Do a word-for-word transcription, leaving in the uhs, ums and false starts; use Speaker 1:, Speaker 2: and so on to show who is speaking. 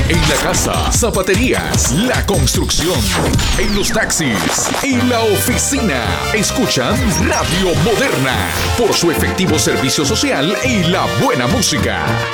Speaker 1: En la casa, zapaterías, la construcción, en los taxis, en la oficina. Escuchan Radio Moderna por su efectivo servicio social y la buena música.